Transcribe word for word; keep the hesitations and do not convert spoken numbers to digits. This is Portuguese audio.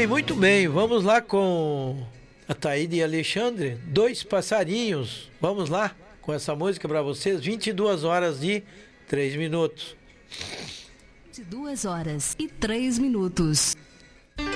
bem, muito bem. Vamos lá com a Taíde e Alexandre, Dois Passarinhos. Vamos lá com essa música para vocês, vinte e duas horas e três minutos. vinte e duas horas e três minutos.